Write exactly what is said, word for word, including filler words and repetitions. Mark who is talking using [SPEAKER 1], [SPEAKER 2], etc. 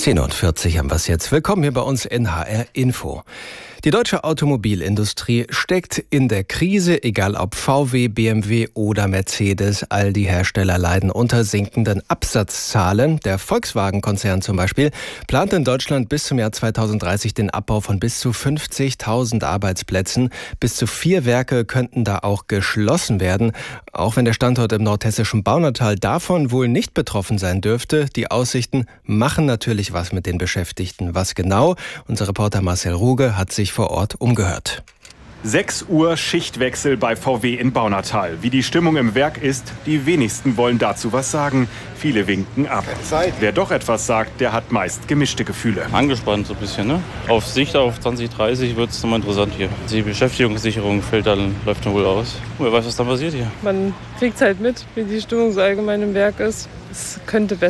[SPEAKER 1] zehn Uhr vierzig haben wir es jetzt. Willkommen hier bei uns in H R Info. Die deutsche Automobilindustrie steckt in der Krise, egal ob V W, B M W oder Mercedes. All die Hersteller leiden unter sinkenden Absatzzahlen. Der Volkswagen-Konzern zum Beispiel plant in Deutschland bis zum Jahr zweitausenddreißig den Abbau von bis zu fünfzigtausend Arbeitsplätzen. Bis zu vier Werke könnten da auch geschlossen werden. Auch wenn der Standort im nordhessischen Baunatal davon wohl nicht betroffen sein dürfte. Die Aussichten machen natürlich was mit den Beschäftigten. Was genau? Unser Reporter Marcel Ruge hat sich vor Ort umgehört.
[SPEAKER 2] sechs Uhr Schichtwechsel bei V W in Baunatal. Wie die Stimmung im Werk ist, die wenigsten wollen dazu was sagen. Viele winken ab. Wer doch etwas sagt, der hat meist gemischte Gefühle.
[SPEAKER 3] Angespannt so ein bisschen, ne? Auf Sicht auf zwanzig dreißig wird es nochmal interessant hier. Die Beschäftigungssicherung fällt dann, läuft dann wohl aus. Wer weiß, was dann passiert hier.
[SPEAKER 4] Man kriegt halt mit, wie die Stimmung so allgemein im Werk ist. Es könnte besser